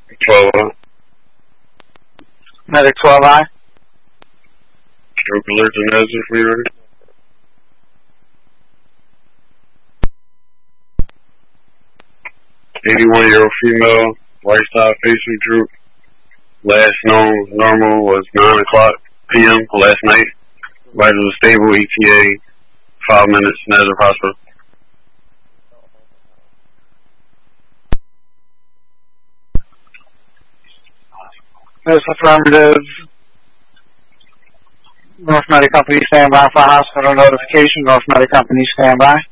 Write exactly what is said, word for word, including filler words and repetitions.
twelve I. Medic twelve I. Stroke alert to Nazareth, we ready? eighty-one-year-old female, right side facing droop. Last known normal was nine o'clock p m last night. Vital was stable, E T A, five minutes, Nazareth Hospital. This affirmative. North Med Company stand by for hospital notification. North Med Company stand by.